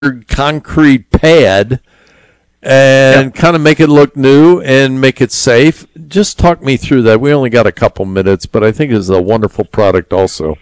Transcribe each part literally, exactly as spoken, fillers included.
concrete pad and yep. kind of make it look new and make it safe. Just talk me through that. We only got a couple minutes, but I think it's a wonderful product also.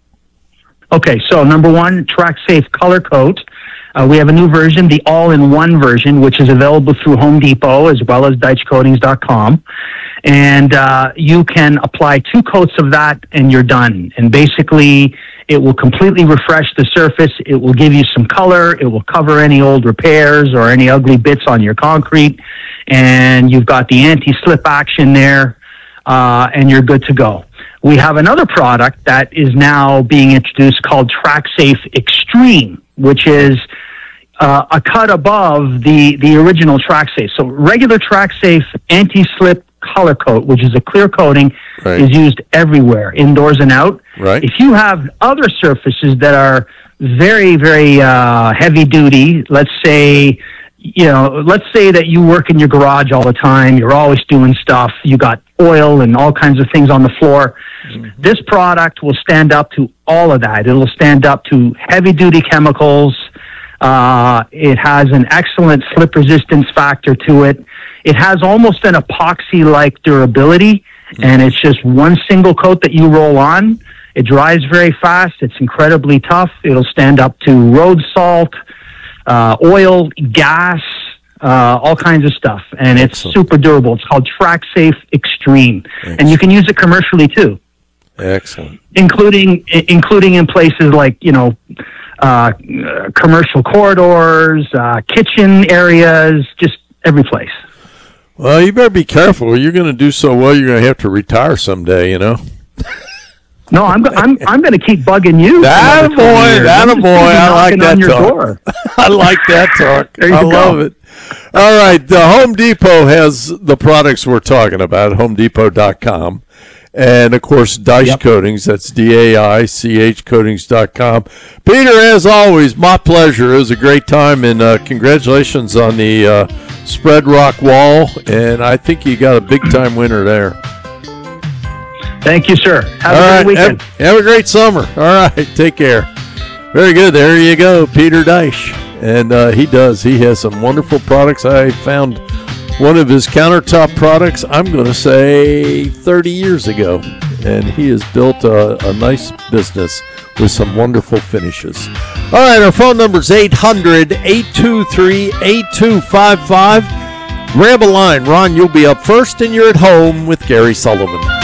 Okay, so number one, TrackSafe Color Coat. Uh, we have a new version, the all-in-one version, which is available through Home Depot as well as Deitsch Coatings dot com. And uh, you can apply two coats of that and you're done. And basically, it will completely refresh the surface. It will give you some color. It will cover any old repairs or any ugly bits on your concrete. And you've got the anti-slip action there, uh, and you're good to go. We have another product that is now being introduced called TrackSafe Extreme, which is uh, a cut above the, the original TrackSafe. So regular TrackSafe anti-slip color coat, which is a clear coating, right. is used everywhere, indoors and out. Right. If you have other surfaces that are very, very uh, heavy duty, let's say, you know, let's say that you work in your garage all the time, you're always doing stuff, you got oil and all kinds of things on the floor. Mm-hmm. This product will stand up to all of that. It'll stand up to heavy duty chemicals. Uh, it has an excellent slip resistance factor to it. It has almost an epoxy-like durability, mm-hmm. and it's just one single coat that you roll on. It dries very fast. It's incredibly tough. It'll stand up to road salt, uh, oil, gas, uh, all kinds of stuff. And it's Excellent. super durable. It's called TrackSafe Extreme. Excellent. And you can use it commercially too. Excellent. Including, including in places like, you know, uh, commercial corridors, uh, kitchen areas, just every place. Well, you better be careful. You're going to do so well, you're going to have to retire someday, you know. No, I'm I'm I'm going to keep bugging you. That boy, that boy. I like that talk. I like that talk. I go. love it. All right, the Home Depot has the products we're talking about, home depot dot com. And, of course, Deitsch yep. Coatings, that's D A I C H coatings dot com. Peter, as always, my pleasure. It was a great time, and uh, congratulations on the uh, Spread Rock Wall, and I think you got a big-time winner there. Thank you, sir. Have All a right. great weekend. Have, have a great summer. All right, take care. Very good. There you go, Peter Deitsch. And uh, he does. He has some wonderful products. I found one of his countertop products, I'm going to say thirty years ago. And he has built a, a nice business with some wonderful finishes. All right, our phone number is eight hundred, eight two three, eight two five five. Grab a line. Ron, you'll be up first, and you're at home with Gary Sullivan.